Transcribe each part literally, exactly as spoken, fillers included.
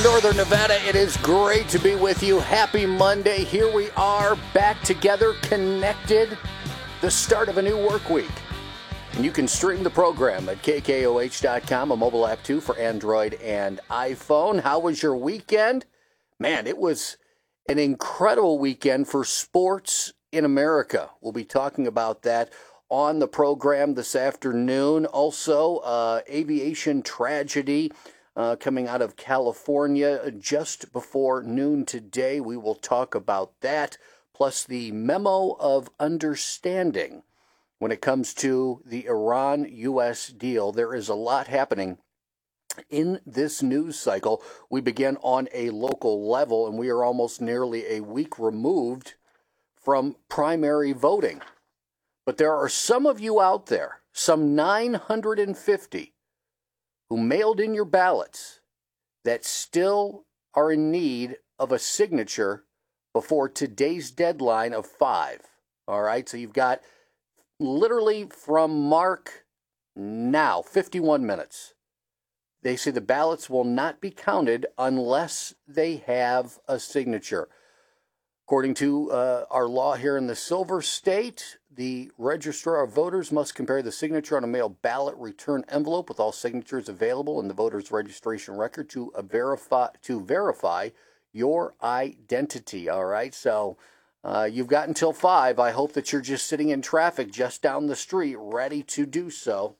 of Northern Nevada. It is great to be with you. Happy Monday. Here we are, back together, connected. The start of a new work week. And you can stream the program at K K O H dot com, a mobile app too for Android and iPhone. How was your weekend? Man, it was an incredible weekend for sports in America. We'll be talking about that on the program this afternoon. Also, uh, aviation tragedy uh, coming out of California just before noon today. We will talk about that, plus the memo of understanding when it comes to the Iran U S deal. There is a lot happening in this news cycle. We begin on a local level, and we are almost nearly a week removed from primary voting. But there are some of you out there, some nine hundred fifty, who mailed in your ballots that still are in need of a signature before today's deadline of five. All right, so you've got literally from mark now, fifty-one minutes. They say the ballots will not be counted unless they have a signature. According to uh, our law here in the Silver State, the registrar of voters must compare the signature on a mail ballot return envelope with all signatures available in the voter's registration record to uh, verify to verify your identity. All right, so uh, you've got until five. I hope that you're just sitting in traffic just down the street, ready to do so.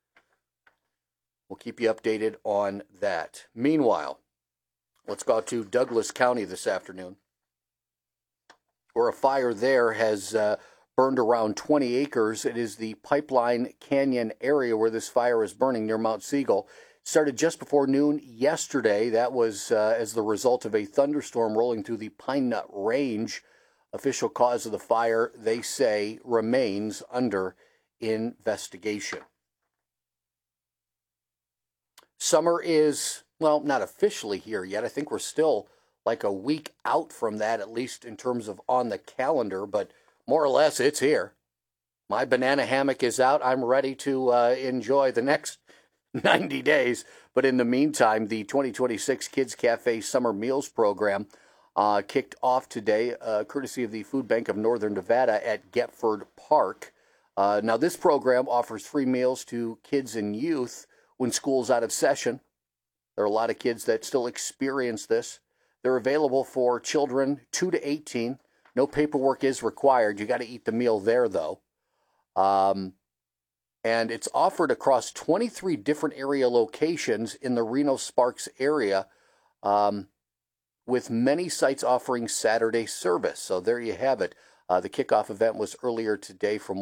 We'll keep you updated on that. Meanwhile, let's go to Douglas County this afternoon, where a fire there has uh, burned around twenty acres. It is the Pipeline Canyon area where this fire is burning near Mount Siegel. It started just before noon yesterday. That was uh, as the result of a thunderstorm rolling through the Pine Nut Range. Official cause of the fire, they say, remains under investigation. Summer is, well, not officially here yet. I think we're still like a week out from that, at least in terms of on the calendar, but more or less it's here. My banana hammock is out. I'm ready to uh, enjoy the next ninety days. But in the meantime, the twenty twenty-six Kids Cafe Summer Meals Program uh, kicked off today, uh, courtesy of the Food Bank of Northern Nevada at Getford Park. Uh, now, this program offers free meals to kids and youth when school's out of session. There are a lot of kids that still experience this. They're available for children two to eighteen. No paperwork is required. You got to eat the meal there, though. Um, and it's offered across twenty-three different area locations in the Reno-Sparks area, um, with many sites offering Saturday service. So there you have it. Uh, the kickoff event was earlier today. For